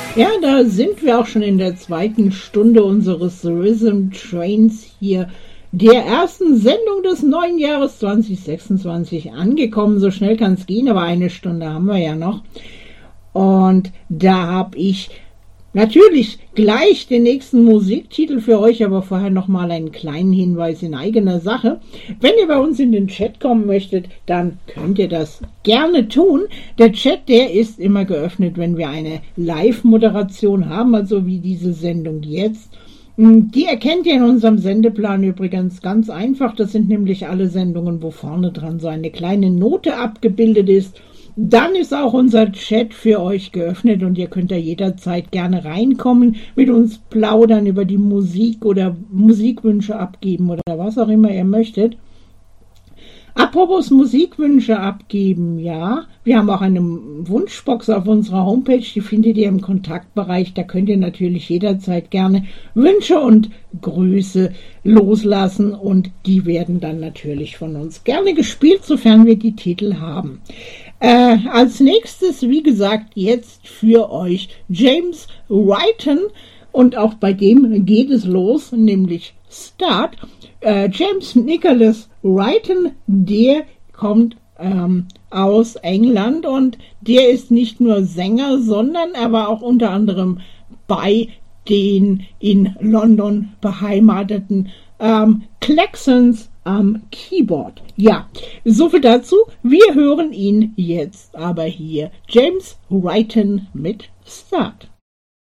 Ja, da sind wir auch schon in der zweiten Stunde unseres Rhythm Trains hier, der ersten Sendung des neuen Jahres 2026 angekommen. So schnell kann es gehen, aber eine Stunde haben wir ja noch. Und da habe ich natürlich gleich den nächsten Musiktitel für euch, aber vorher nochmal einen kleinen Hinweis in eigener Sache. Wenn ihr bei uns in den Chat kommen möchtet, dann könnt ihr das gerne tun. Der Chat, der ist immer geöffnet, wenn wir eine Live-Moderation haben, also wie diese Sendung jetzt. Die erkennt ihr in unserem Sendeplan übrigens ganz einfach. Das sind nämlich alle Sendungen, wo vorne dran so eine kleine Note abgebildet ist. Dann ist auch unser Chat für euch geöffnet und ihr könnt da jederzeit gerne reinkommen, mit uns plaudern über die Musik oder Musikwünsche abgeben oder was auch immer ihr möchtet. Apropos Musikwünsche abgeben, ja, wir haben auch eine Wunschbox auf unserer Homepage, die findet ihr im Kontaktbereich, da könnt ihr natürlich jederzeit gerne Wünsche und Grüße loslassen und die werden dann natürlich von uns gerne gespielt, sofern wir die Titel haben. Als nächstes, wie gesagt, jetzt für euch James Wrighton und auch bei dem geht es los, nämlich Start. James Nicholas Wrighton, der kommt aus England und der ist nicht nur Sänger, sondern er war auch unter anderem bei den in London beheimateten Klaxons am Keyboard. Ja, soviel dazu. Wir hören ihn jetzt aber hier. James Wrighton mit Start.